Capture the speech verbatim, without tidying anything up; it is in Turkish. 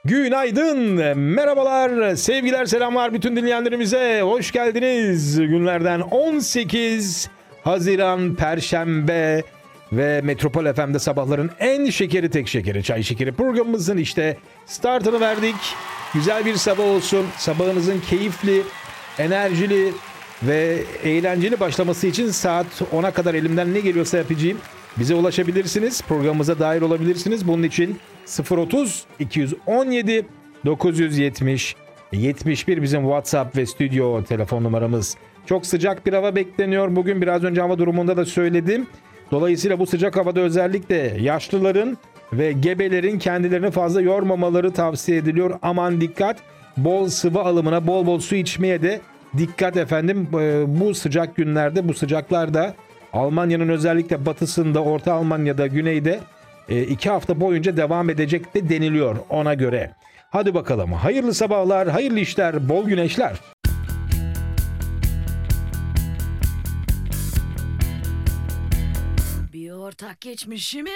Günaydın, merhabalar, sevgiler, selamlar bütün dinleyenlerimize. Hoş geldiniz. Günlerden on sekiz Haziran Perşembe ve Metropol F M'de sabahların en şekeri tek şekeri çay şekeri programımızın işte startını verdik. Güzel bir sabah olsun. Sabahınızın keyifli, enerjili ve eğlenceli başlaması için saat ona kadar elimden ne geliyorsa yapacağım. Bize ulaşabilirsiniz. Programımıza dahil olabilirsiniz. Bunun için sıfır otuz iki on yedi dokuz yüz yetmiş yetmiş bir bizim WhatsApp ve stüdyo telefon numaramız. Çok sıcak bir hava bekleniyor. Bugün biraz önce hava durumunda da söyledim. Dolayısıyla bu sıcak havada özellikle yaşlıların ve gebelerin kendilerini fazla yormamaları tavsiye ediliyor. Aman dikkat. Bol sıvı alımına, bol bol su içmeye de dikkat efendim. Bu sıcak günlerde, bu sıcaklarda Almanya'nın özellikle batısında, Orta Almanya'da, güneyde iki hafta boyunca devam edecek de deniliyor ona göre. Hadi bakalım. Hayırlı sabahlar, hayırlı işler, bol güneşler. Bir ortak geçmişimiz